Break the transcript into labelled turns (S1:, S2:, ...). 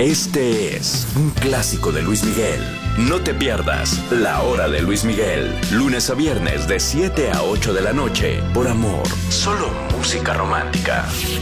S1: Este es un clásico de Luis Miguel. No te pierdas La Hora de Luis Miguel, lunes a viernes de 7 a 8 de la noche, por Amor, solo música romántica.